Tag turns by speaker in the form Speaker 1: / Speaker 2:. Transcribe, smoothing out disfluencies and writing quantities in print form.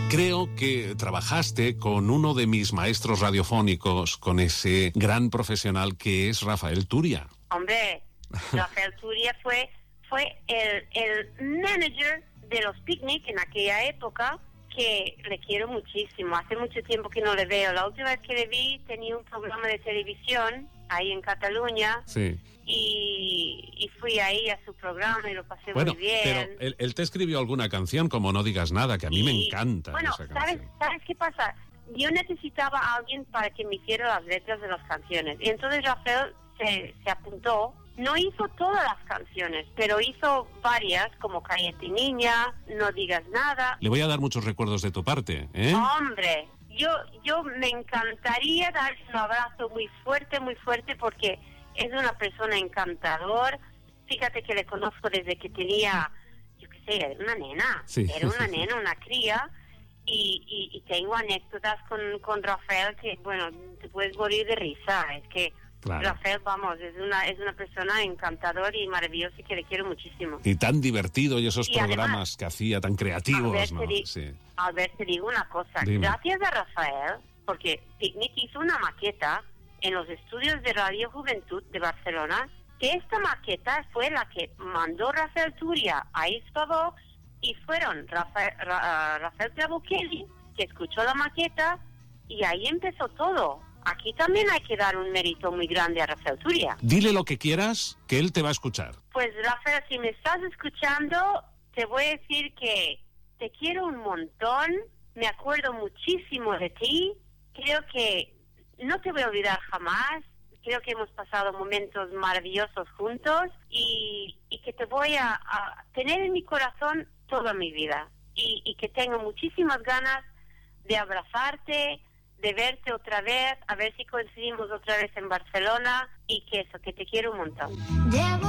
Speaker 1: Creo que trabajaste con uno de mis maestros radiofónicos, con ese gran profesional que es Rafael Turia.
Speaker 2: Hombre, Rafael Turia fue el manager de los Picnic en aquella época, que le quiero muchísimo. Hace mucho tiempo que no le veo. La última vez que le vi tenía un programa de televisión ahí en Cataluña.
Speaker 1: Sí.
Speaker 2: Y fui ahí a su programa y lo pasé muy bien.
Speaker 1: Pero él te escribió alguna canción, como No digas nada, que a mí me encanta.
Speaker 2: Bueno,
Speaker 1: esa canción.
Speaker 2: ¿sabes qué pasa? Yo necesitaba a alguien para que me hiciera las letras de las canciones. Y entonces Rafael se apuntó. No hizo todas las canciones, pero hizo varias, como Cállate Niña, No digas nada.
Speaker 1: Le voy a dar muchos recuerdos de tu parte, ¿eh?
Speaker 2: Hombre, yo me encantaría darle un abrazo muy fuerte, porque es una persona encantador. Fíjate que le conozco desde que tenía, yo qué sé, era una nena.
Speaker 1: Sí.
Speaker 2: Era una nena, una cría. Y tengo anécdotas con Rafael que, bueno, te puedes morir de risa. Es que
Speaker 1: claro.
Speaker 2: Rafael, vamos, es una persona encantadora y maravillosa y que le quiero muchísimo.
Speaker 1: Y tan divertido, y esos programas
Speaker 2: además,
Speaker 1: que hacía, tan creativos, ¿no?
Speaker 2: Sí. Albert, te digo una cosa.
Speaker 1: Dime.
Speaker 2: Gracias a Rafael, porque Picnic hizo una maqueta en los estudios de Radio Juventud de Barcelona, que esta maqueta fue la que mandó Rafael Turia a Hispavox, y fueron Rafael Trabuchelli, que escuchó la maqueta, y ahí empezó todo. Aquí también hay que dar un mérito muy grande a Rafael Turia.
Speaker 1: Dile lo que quieras, que él te va a escuchar.
Speaker 2: Pues Rafael, si me estás escuchando, te voy a decir que te quiero un montón, me acuerdo muchísimo de ti, creo que no te voy a olvidar jamás, creo que hemos pasado momentos maravillosos juntos y que te voy a tener en mi corazón toda mi vida y que tengo muchísimas ganas de abrazarte, de verte otra vez, a ver si coincidimos otra vez en Barcelona y que te quiero un montón.